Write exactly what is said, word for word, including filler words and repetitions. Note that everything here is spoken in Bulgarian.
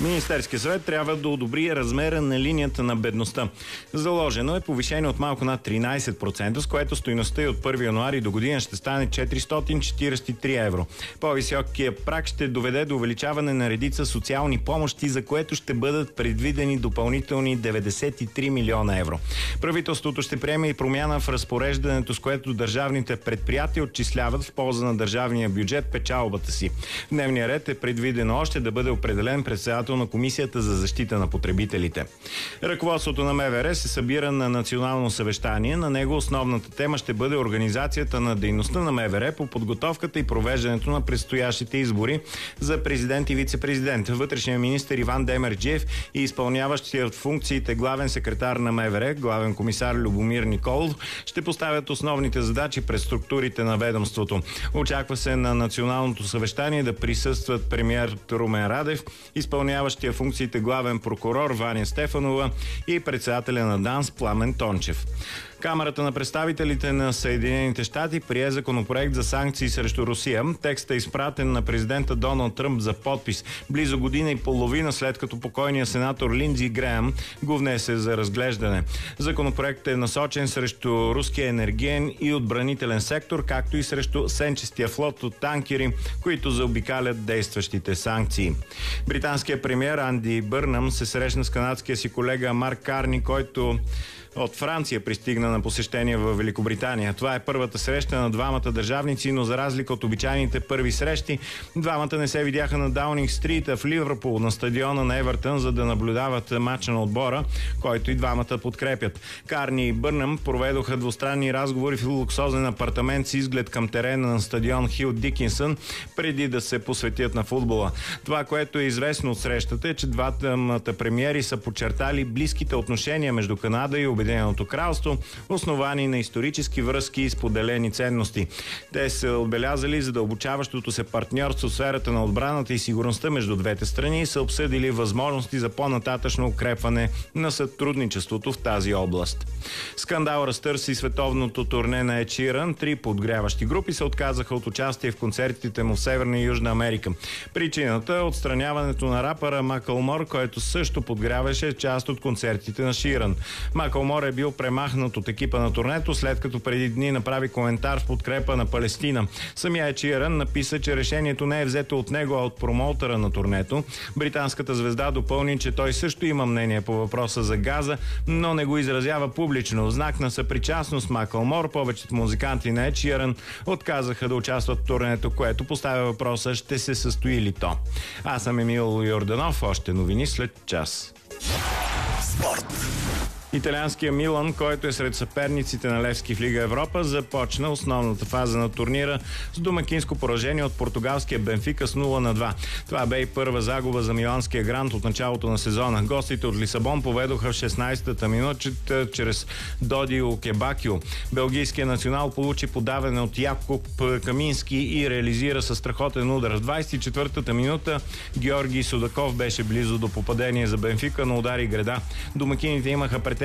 Министерския съвет трябва да одобри размера на линията на бедността. Заложено е повишение от малко над тринайсет процента, с което стойността и от първи януари до година ще стане четиристотин четирийсет и три евро. По-високия праг ще доведе до увеличаване на редица социални помощи, за което ще бъдат предвидени допълнителни деветдесет и три милиона евро. Правителството ще приеме и промяна в разпореждането, с което държавните предприятия отчисляват в полза на държавния бюджет печалбата си. В дневния ред е предвидено още да бъде определен председател на Комисията за защита на потребителите. Ръководството на МВР се събира на национално съвещание. На него основната тема ще бъде организацията на дейността на МВР по подготовката и провеждането на предстоящите избори за президент и вице-президент. Вътрешният министър Иван Демерджиев и изпълняващият функциите главен секретар на МВР, главен комисар Любомир Николов, ще поставят основните задачи пред структурите на ведомството. Очаква се на националното съвещание да присъстват премиер Румен Радев, изпълняващия функциите главен прокурор Ваня Стефанова и председателя на ДАНС Пламен Тончев. Камарата на представителите на Съединените щати прие законопроект за санкции срещу Русия. Текстът е изпратен на президента Доналд Тръмп за подпис близо година и половина след като покойният сенатор Линдзи Греъм го внесе за разглеждане. Законопроектът е насочен срещу руския енергиен и отбранителен сектор, както и срещу сенчестия флот от танкери, които заобикалят действащите санкции. Британският премиер Анди Бърнъм се срещна с канадския си колега Марк Карни, който от Франция пристигна на посещение в Великобритания. Това е първата среща на двамата държавници, но за разлика от обичайните първи срещи, двамата не се видяха на Даунинг Стрит, а в Ливърпул, на стадиона на Евертън, за да наблюдават матча на отбора, който и двамата подкрепят. Карни и Бърнъм проведоха двустранни разговори в луксозен апартамент с изглед към терена на стадион Хил Дикинсън, преди да се посветят на футбола. Това, което е известно от срещата, е, че двамата премиери са подчертали близките отношения между Канада и Обединеното кралство, основани на исторически връзки и споделени ценности. Те са отбелязали задълбочаващото се партньорство в сферата на отбраната и сигурността между двете страни и са обсъдили възможности за по-нататъчно укрепване на сътрудничеството в тази област. Скандал разтърси световното турне на Ед Ширън. Три подгряващи групи се отказаха от участие в концертите му в Северна и Южна Америка. Причината е отстраняването на рапъра Макълмор, който също подгряваше част от концертите на Ширън. Макълмор е бил премахнат от екипа на турнето, след като преди дни направи коментар в подкрепа на Палестина. Самия Ед Ширън написа, че решението не е взето от него, а от промоутъра на турнето. Британската звезда допълни, че той също има мнение по въпроса за Газа, но не го изразява публично. В знак на съпричастност Макълмор, повечето музиканти на Ед Ширън отказаха да участват в турнето, което поставя въпроса: ще се състои ли то? Аз съм Емил Йорданов, още новини след час. Спорт. Италианския Милан, който е сред съперниците на Левски в Лига Европа, започна основната фаза на турнира с домакинско поражение от португалския Бенфика с нула на два. Това бе и първа загуба за миланския грант от началото на сезона. Гостите от Лисабон поведоха в шестнайсетата минута чрез Додио Кебакио. Белгийският национал получи подаване от Якуб Камински и реализира със страхотен удар. В двайсет и четвъртата минута Георги Судаков беше близо до попадение за Бенфика, но удари греда. Домакините имаха претенции